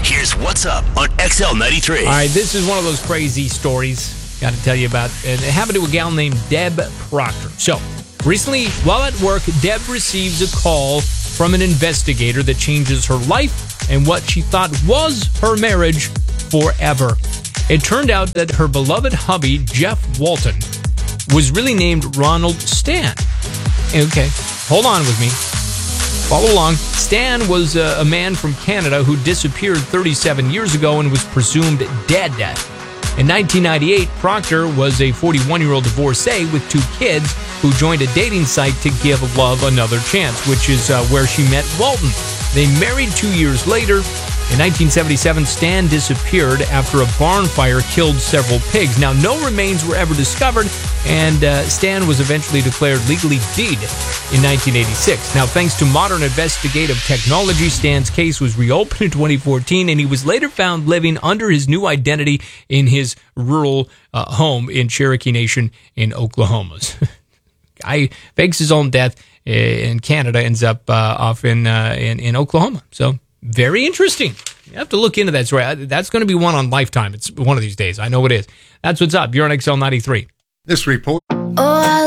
Here's what's up on XL93. All right, this is one of those crazy stories got to tell you about. And it happened to a gal named Deb Proctor. So, recently, while at work, Deb receives a call from an investigator that changes her life and what she thought was her marriage forever. It turned out that her beloved hubby, Jeff Walton, was really named Ronald Stan. Okay, hold on with me. Follow along. Stan was a man from Canada who disappeared 37 years ago and was presumed dead. In 1998, Proctor was a 41-year-old divorcee with 2 kids who joined a dating site to give love another chance, which is where she met Walton. They married 2 years later. In 1977, Stan disappeared after a barn fire killed several pigs. Now, no remains were ever discovered, and Stan was eventually declared legally dead in 1986. Now, thanks to modern investigative technology, Stan's case was reopened in 2014, and he was later found living under his new identity in his rural home in Cherokee Nation in Oklahoma. Guy fakes his own death in Canada, ends up off in Oklahoma. So, very interesting. You have to look into that story. That's going to be one on Lifetime. It's one of these days. I know it is. That's what's up. You're on XL93. This report.